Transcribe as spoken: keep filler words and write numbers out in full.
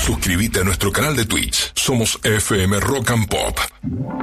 Suscríbete a nuestro canal de Twitch. Somos F M Rock and Pop.